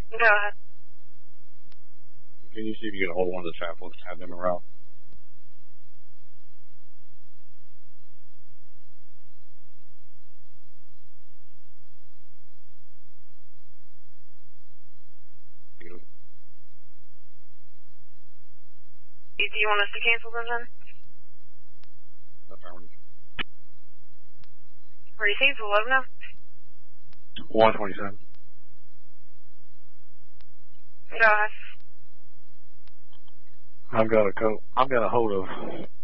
Go ahead. Can you see if you get a hold of one of the chat folks and have them around? Do you want us to cancel those then? Received, we'll let them know. 127. Go ahead. I've got a hold of